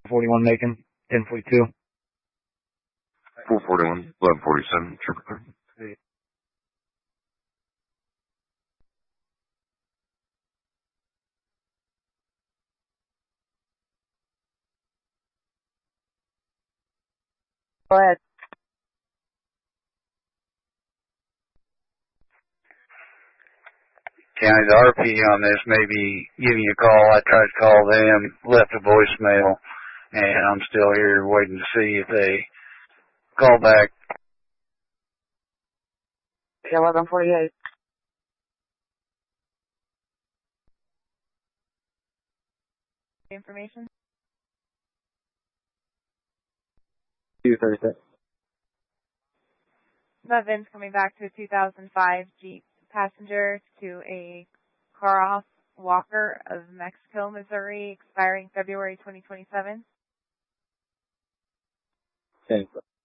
41 Macon, 1042. 441, 1147, Trooper. Go ahead. County, the RP on this may be giving you a call. I tried to call them, left a voicemail, and I'm still here waiting to see if they call back. 1148. Information? 236. That VIN's coming back to a 2005 Jeep passenger to a Cross Walker of Mexico, Missouri, expiring February 2027. Okay.